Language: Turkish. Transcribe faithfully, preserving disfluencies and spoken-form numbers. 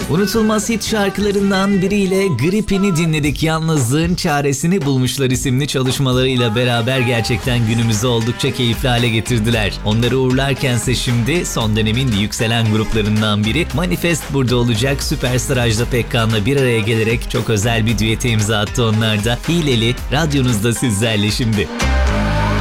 Unutulmaz hit şarkılarından biriyle Gripin'i dinledik. Yalnızlığın Çaresini Bulmuşlar isimli çalışmalarıyla beraber gerçekten günümüzü oldukça keyifli hale getirdiler. Onları uğurlarkense şimdi son dönemin yükselen gruplarından biri Manifest burada olacak. Süperstar Ajda Pekkan'la bir araya gelerek çok özel bir düete imza attı onlar da. Hileli radyonuzda sizlerle şimdi.